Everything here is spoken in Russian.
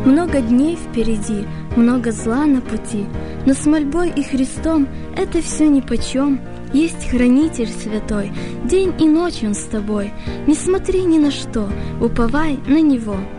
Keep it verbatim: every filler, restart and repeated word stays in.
Много дней впереди, много зла на пути, но с мольбой и Христом это все нипочем. Есть Хранитель святой, день и ночь Он с тобой. Не смотри ни на что, уповай на Него.